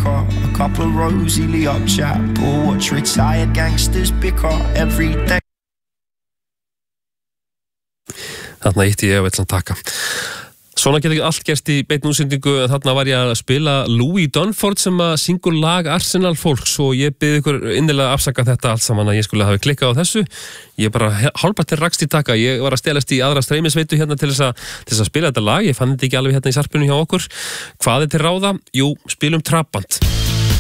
liquor, a couple of rosy up chat, or watch retired gangsters bicker every day. Þarna ítti ég að taka. Svona getur ekki allt gerst í beinni útsendingu, en þarna var ég að spila Louis Dunford sem að syngur lag Arsenal fólks og ég bið ykkur innilega afsaka þetta allt saman að ég skulle hafi klikkað á þessu. Ég bara hálfpartir rakst í taka. Ég var að stelast í aðra streymisveitu hérna til þess að spila þetta lag. Ég fann þetta ekki alveg hérna í sarpinu hjá okkur. Hvað er til ráða? Jú, spilum Trabant.